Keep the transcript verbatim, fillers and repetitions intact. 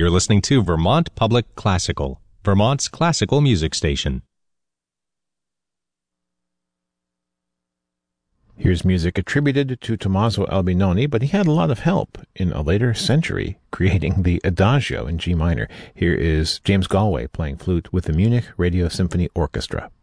You're listening to Vermont Public Classical, Vermont's classical music station. Here's music attributed to Tommaso Albinoni, but he had a lot of help in a later century creating the Adagio in G minor. Here is James Galway playing flute with the Munich Radio Symphony Orchestra.